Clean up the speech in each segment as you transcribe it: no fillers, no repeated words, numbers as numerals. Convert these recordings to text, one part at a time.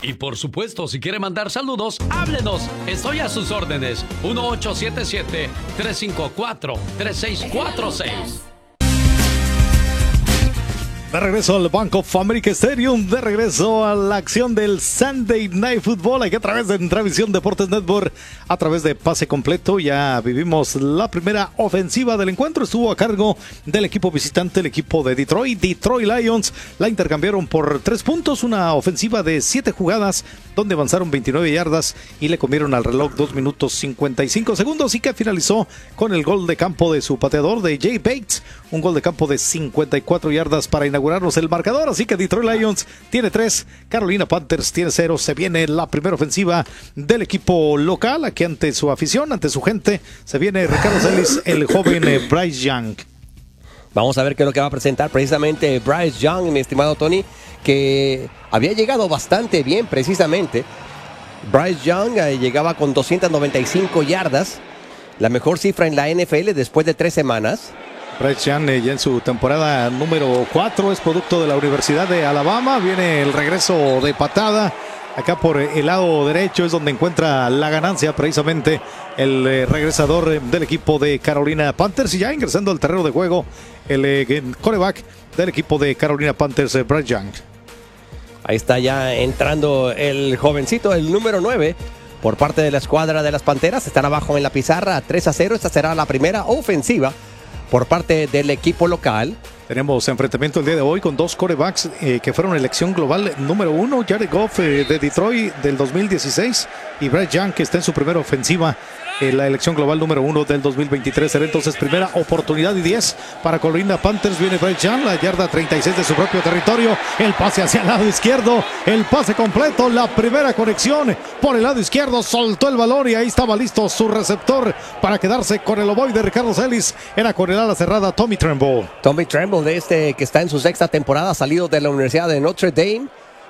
Y por supuesto, si quiere mandar saludos, háblenos. Estoy a sus órdenes. 1877-354-3646. De regreso al Bank of America Stadium, de regreso a la acción del Sunday Night Football, aquí a través de Travisión Deportes Network, a través de Pase Completo. Ya vivimos la primera ofensiva del encuentro, estuvo a cargo del equipo visitante, el equipo de Detroit Lions. La intercambiaron por 3 puntos, una ofensiva de 7 jugadas, donde avanzaron 29 yardas y le comieron al reloj 2 minutos 55 segundos, y que finalizó con el gol de campo de su pateador, de Jay Bates, un gol de campo de 54 yardas para inaugurarnos el marcador. Así que Detroit Lions tiene 3, Carolina Panthers tiene 0. Se viene la primera ofensiva del equipo local, aquí ante su afición, ante su gente. Se viene Ricardo Celis, el joven Bryce Young. Vamos a ver qué es lo que va a presentar precisamente Bryce Young, mi estimado Tony, que había llegado bastante bien precisamente. Bryce Young llegaba con 295 yardas, la mejor cifra en la NFL después de 3 semanas. Bryce Young ya en su temporada número 4, es producto de la Universidad de Alabama. Viene el regreso de patada. Acá por el lado derecho es donde encuentra la ganancia precisamente el regresador del equipo de Carolina Panthers. Y ya ingresando al terreno de juego, el quarterback del equipo de Carolina Panthers, Bryce Young. Ahí está ya entrando el jovencito, el número 9, por parte de la escuadra de las Panteras. Están abajo en la pizarra, 3-0. Esta será la primera ofensiva por parte del equipo local. Tenemos enfrentamiento el día de hoy con 2 quarterbacks que fueron elección global número 1, Jared Goff de Detroit del 2016 y Bryce Young, que está en su primera ofensiva, la elección global número 1 del 2023. Será entonces primera oportunidad y 10 para Carolina Panthers. Viene Bryce Young, la yarda 36 de su propio territorio, el pase hacia el lado izquierdo, el pase completo, la primera conexión por el lado izquierdo, soltó el balón y ahí estaba listo su receptor para quedarse con el ovoide de Ricardo Celis. Era con el ala cerrada Tommy Tremble. Tommy Tremble, de que está en su 6ª temporada, salido de la Universidad de Notre Dame.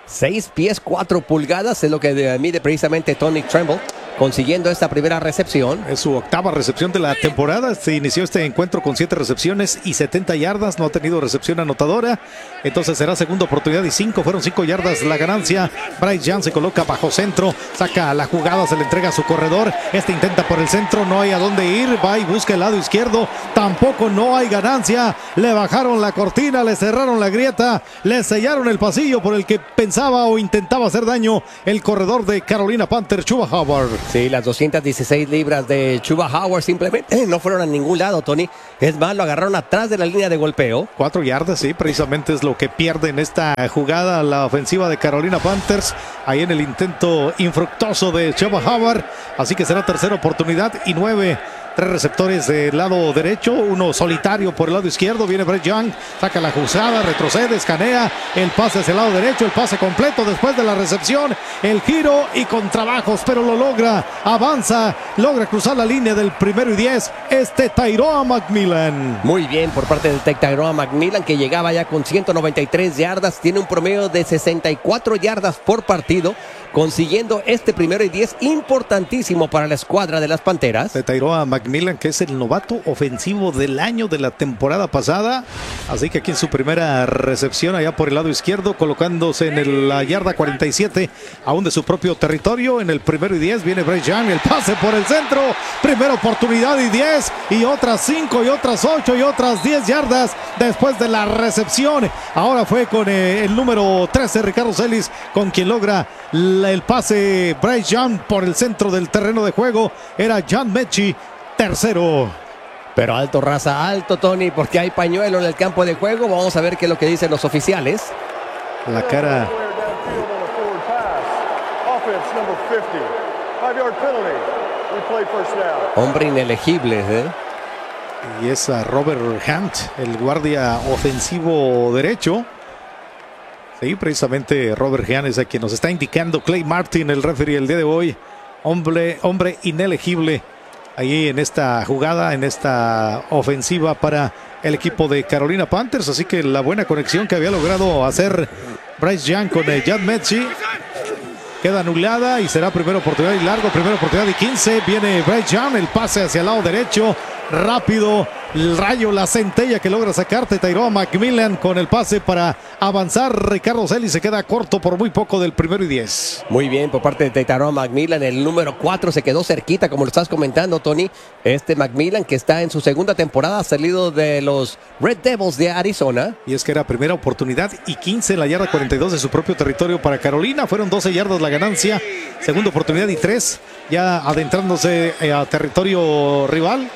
6 pies 4 pulgadas es lo que mide precisamente Tommy Tremble, consiguiendo esta primera recepción. Es su 8ª recepción de la temporada. Se inició este encuentro con 7 recepciones y 70 yardas. No ha tenido recepción anotadora. Entonces será segunda oportunidad y 5. Fueron 5 yardas la ganancia. Bryce Young se coloca bajo centro. Saca la jugada, se le entrega a su corredor. Este intenta por el centro. No hay a dónde ir. Va y busca el lado izquierdo. Tampoco no hay ganancia. Le bajaron la cortina, le cerraron la grieta, le sellaron el pasillo por el que pensaba o intentaba hacer daño el corredor de Carolina Panthers, Chuba Howard. Sí, las 216 libras de Chuba Howard simplemente no fueron a ningún lado, Tony. Es más, lo agarraron atrás de la línea de golpeo. 4 yardas, sí, precisamente es lo que pierde en esta jugada la ofensiva de Carolina Panthers. Ahí en el intento infructuoso de Chuba Howard. Así que será tercera oportunidad y 9. 3 receptores del lado derecho, uno solitario por el lado izquierdo. Viene Bryce Young, saca la juzgada, retrocede, escanea, el pase hacia el lado derecho, el pase completo después de la recepción, el giro y con trabajos, pero lo logra, avanza, logra cruzar la línea del 1º y 10, Tyrone McMillan. Muy bien por parte de Tyrone McMillan, que llegaba ya con 193 yardas, tiene un promedio de 64 yardas por partido, consiguiendo este 1º y 10 importantísimo para la escuadra de las Panteras. Tyrone McMillan, que es el novato ofensivo del año de la temporada pasada, así que aquí en su primera recepción allá por el lado izquierdo, colocándose en la yarda 47, aún de su propio territorio. En el 1º y 10 viene Bryce Young, el pase por el centro, primera oportunidad y 10, y otras 5 y otras 8 y otras 10 yardas después de la recepción. Ahora fue con el número 13, Ricardo Celis, con quien logra el pase Bryce Young por el centro del terreno de juego. Era John Mechie, tercero. Pero alto, raza, alto, Tony, porque hay pañuelo en el campo de juego. Vamos a ver qué es lo que dicen los oficiales. La cara. Hombre inelegible, Y es a Robert Hunt, el guardia ofensivo derecho. Sí, precisamente Robert Hunt es a quien nos está indicando Clay Martin, el referee el día de hoy. Hombre inelegible ahí en esta jugada, en esta ofensiva para el equipo de Carolina Panthers. Así que la buena conexión que había logrado hacer Bryce Young con John Mechie queda anulada y será primera oportunidad y largo, primera oportunidad y 15. Viene Bryce Young, el pase hacia el lado derecho, rápido, el rayo, la centella que logra sacarte Tyrone McMillan con el pase para avanzar. Ricardo Celis se queda corto por muy poco del 1-10. Muy bien por parte de Tyrone McMillan. El número 4 se quedó cerquita, como lo estás comentando, Tony. McMillan, que está en su segunda temporada, ha salido de los Red Devils de Arizona. Y es que era primera oportunidad y 15 en la yarda 42 de su propio territorio para Carolina. Fueron 12 yardas la ganancia. Segunda oportunidad y 3, ya adentrándose a territorio rival.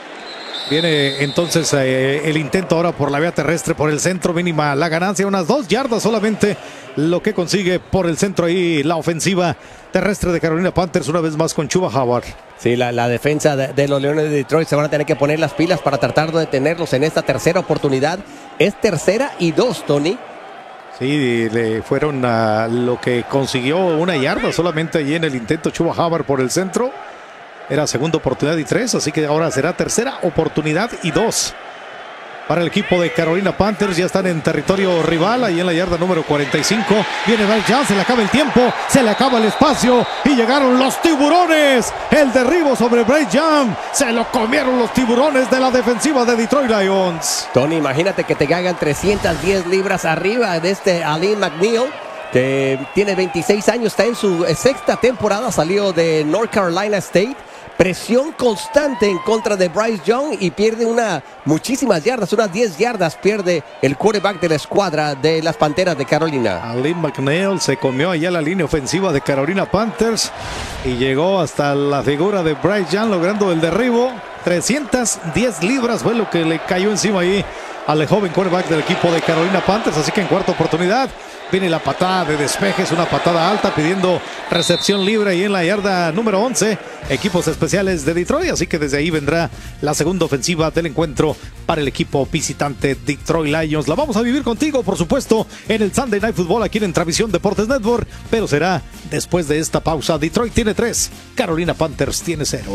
Viene entonces el intento ahora por la vía terrestre, por el centro, mínima la ganancia, unas 2 yardas solamente lo que consigue por el centro ahí la ofensiva terrestre de Carolina Panthers, una vez más con Chuba Hubbard. Sí, la defensa de los Leones de Detroit se van a tener que poner las pilas para tratar de detenerlos en esta tercera oportunidad. Es 3rd y 2, Tony. Sí, le fueron a lo que consiguió 1 yarda solamente allí en el intento Chuba Hubbard por el centro. Era segunda oportunidad y 3, así que ahora será tercera oportunidad y 2 para el equipo de Carolina Panthers. Ya están en territorio rival, ahí en la yarda número 45. Viene Bryce Young, se le acaba el tiempo, se le acaba el espacio y llegaron los tiburones. El derribo sobre Bryce Young, se lo comieron los tiburones de la defensiva de Detroit Lions. Tony, imagínate que te caigan 310 libras arriba de Alim McNeil, que tiene 26 años, está en su 6ª temporada, salió de North Carolina State. Presión constante en contra de Bryce Young y pierde muchísimas yardas, unas 10 yardas pierde el quarterback de la escuadra de las Panteras de Carolina. Alim McNeil se comió allá la línea ofensiva de Carolina Panthers y llegó hasta la figura de Bryce Young logrando el derribo. 310 libras fue lo que le cayó encima ahí al joven quarterback del equipo de Carolina Panthers, así que en cuarta oportunidad viene la patada de despeje, es una patada alta pidiendo recepción libre ahí en la yarda número 11, equipos especiales de Detroit, así que desde ahí vendrá la segunda ofensiva del encuentro para el equipo visitante Detroit Lions. La vamos a vivir contigo, por supuesto, en el Sunday Night Football aquí en Travisión Deportes Network, pero será después de esta pausa. Detroit tiene 3, Carolina Panthers tiene 0.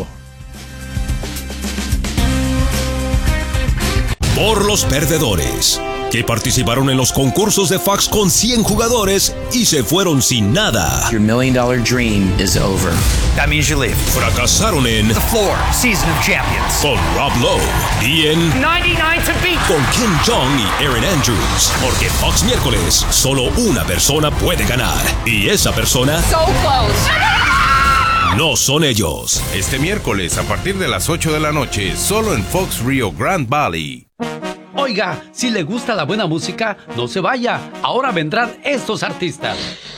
Por los perdedores, que participaron en los concursos de Fox con 100 jugadores y se fueron sin nada. Your $1 million dream is over. That means you leave. Fracasaron en The Floor, Season of Champions. con Rob Lowe y en 99 to beat. con Kim Jong y Aaron Andrews. Porque Fox miércoles, solo una persona puede ganar. Y esa persona So close. no son ellos. Este miércoles a partir de las 8 de la noche, solo en Fox Rio Grande Valley. Oiga, si le gusta la buena música, no se vaya. Ahora vendrán estos artistas.